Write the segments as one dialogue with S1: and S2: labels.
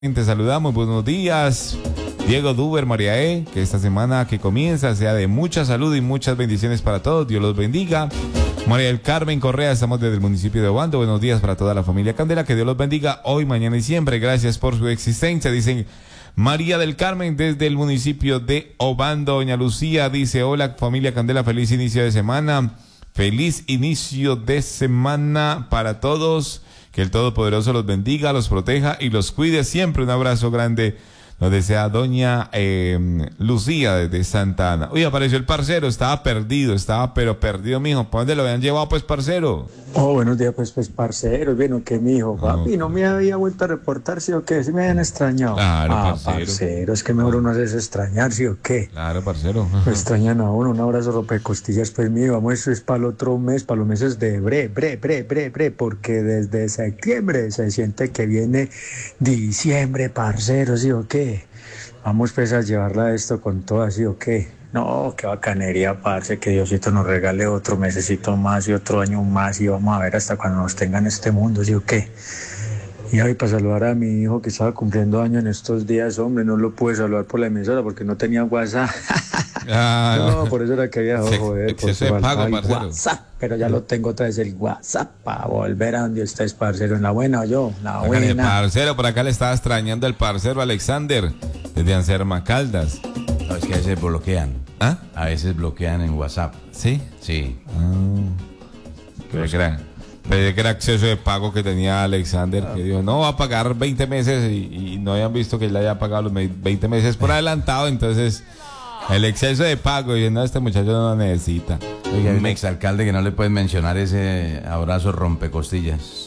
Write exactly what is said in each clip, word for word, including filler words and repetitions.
S1: Te saludamos, buenos días. Diego Duber, María E, que esta semana que comienza sea de mucha salud y muchas bendiciones para todos. Dios los bendiga. María del Carmen Correa, estamos desde el municipio de Obando. Buenos días para toda la familia Candela. Que Dios los bendiga hoy, mañana y siempre. Gracias por su existencia. Dicen María del Carmen desde el municipio de Obando. Doña Lucía dice: hola familia Candela, feliz inicio de semana. Feliz inicio de semana para todos. Que el Todopoderoso los bendiga, los proteja y los cuide siempre. Un abrazo grande. Nos desea doña eh, Lucía desde Santa Ana. Uy, apareció el parcero, estaba perdido, estaba pero perdido, mijo. ¿Para dónde lo habían llevado, pues, parcero?
S2: Oh, buenos días, pues, pues, parcero. Bueno, que mijo, papi, no me había vuelto a reportar, ¿sí o qué? ¿Sí me habían extrañado?
S1: Claro,
S2: ah,
S1: parcero.
S2: parcero, es que mejor uno hace extrañar, ¿sí o qué?
S1: Claro, parcero.
S2: Lo extrañan a uno, un abrazo rompecostillas, pues, mío. Vamos, eso es para el otro mes, para los meses de bre, bre, bre, bre, bre, porque desde septiembre se siente que viene diciembre, parcero, ¿sí o qué? Vamos pues a llevarla esto con todo, ¿sí o qué? No, qué bacanería, parce, que Diosito nos regale otro mesecito más y otro año más y vamos a ver hasta cuando nos tenga en este mundo, ¿sí o qué? Y hoy para saludar a mi hijo que estaba cumpliendo años en estos días, hombre, no lo pude saludar por la emisora porque no tenía WhatsApp.
S1: Ah,
S2: no, por eso era que había joder, por
S1: se pago,
S2: el
S1: parcero.
S2: WhatsApp, pero ya lo tengo otra vez el WhatsApp para volver a donde estés, parcero, en la buena o yo, la
S1: Hágale,
S2: buena.
S1: parcero, por acá le estaba extrañando el parcero Alexander desde Anserma Caldas.
S3: No, es que a veces bloquean.
S1: ¿Ah?
S3: A veces bloquean en WhatsApp.
S1: ¿Sí?
S3: Sí.
S1: Ah, pero que era, pero que era acceso de pago que tenía Alexander, que dijo, no, va a pagar veinte meses y, y no habían visto que él haya pagado los veinte meses por adelantado, entonces el exceso de pago, y no, este muchacho no lo necesita.
S3: Oiga, hay un exalcalde que no le pueden mencionar ese abrazo rompecostillas.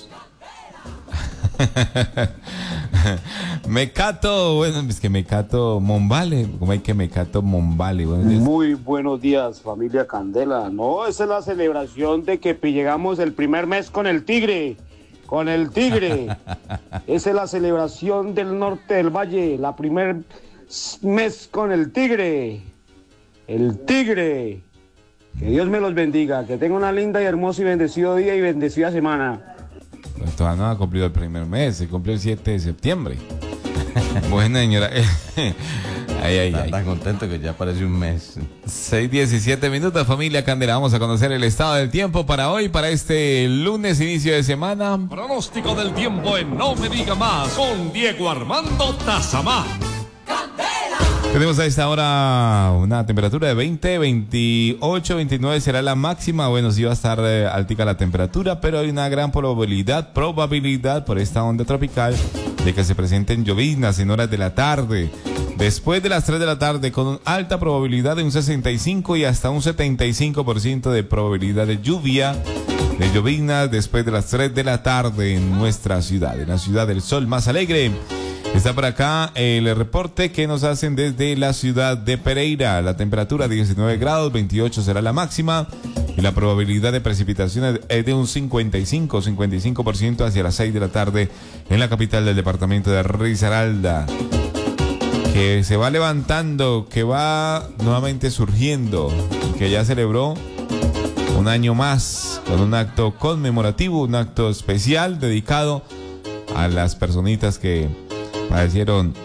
S1: Mecato, bueno, es que Mecato Monvale, ¿cómo hay que Mecato Monvale? Buenos días.
S4: Muy buenos días, familia Candela. No, esa es la celebración de que llegamos el primer mes con el tigre, con el tigre. Esa es la celebración del norte del valle, la primer mes con el tigre, el tigre. Que Dios me los bendiga, que tenga una linda y hermoso y bendecido día y bendecida semana.
S1: Pues todavía no ha cumplido el primer mes, se cumplió el siete de septiembre. Bueno, señora. ay, ay,
S3: Está
S1: ay.
S3: tan contento que ya parece un mes.
S1: seis diecisiete minutos, familia Candela. Vamos a conocer el estado del tiempo para hoy, para este lunes, inicio de semana.
S5: Pronóstico del tiempo en No Me Diga Más con Diego Armando Tazamá.
S1: Tenemos a esta hora una temperatura de veinte, veintiocho, veintinueve será la máxima. Bueno, sí va a estar eh, altica la temperatura, pero hay una gran probabilidad, probabilidad por esta onda tropical de que se presenten lloviznas en horas de la tarde. Después de las tres de la tarde, con alta probabilidad de un sesenta y cinco y hasta un setenta y cinco por ciento de probabilidad de lluvia, de lloviznas después de las tres de la tarde en nuestra ciudad, en la ciudad del sol más alegre. Está por acá el reporte que nos hacen desde la ciudad de Pereira. La temperatura diecinueve grados, veintiocho será la máxima. Y la probabilidad de precipitaciones es de un cincuenta y cinco, cincuenta y cinco por ciento hacia las seis de la tarde en la capital del departamento de Risaralda. Que se va levantando, que va nuevamente surgiendo, que ya celebró un año más con un acto conmemorativo, un acto especial dedicado a las personitas que padecieron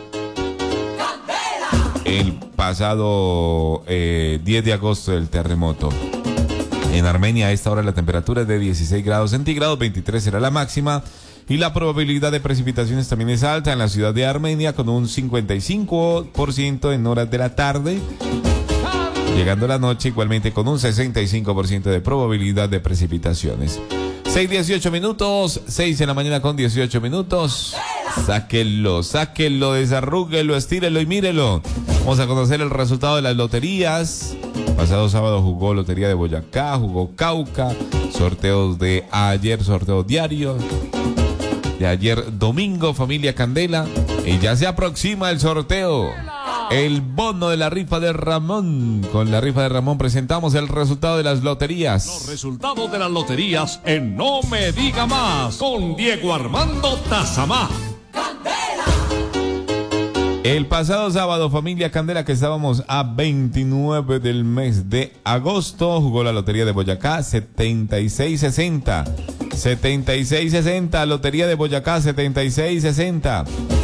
S1: el pasado eh, diez de agosto del terremoto. En Armenia a esta hora la temperatura es de dieciséis grados centígrados, veintitrés será la máxima y la probabilidad de precipitaciones también es alta en la ciudad de Armenia con un cincuenta y cinco por ciento en horas de la tarde, llegando la noche igualmente con un sesenta y cinco por ciento de probabilidad de precipitaciones. seis dieciocho minutos, seis en la mañana con dieciocho minutos. Sáquenlo, sáquenlo, desarrúguelo, estírelo y mírelo. Vamos a conocer el resultado de las loterías. Pasado sábado jugó Lotería de Boyacá, jugó Cauca, sorteos de ayer, sorteo diario. De ayer domingo, familia Candela. Y ya se aproxima el sorteo. El bono de la rifa de Ramón. Con la rifa de Ramón presentamos el resultado de las loterías.
S5: Los resultados de las loterías en No Me Diga Más con Diego Armando Tazamá.
S1: El pasado sábado, familia Candela, que estábamos a veintinueve del mes de agosto, jugó la Lotería de Boyacá setenta y seis sesenta. setenta y seis sesenta, Lotería de Boyacá setenta y seis sesenta.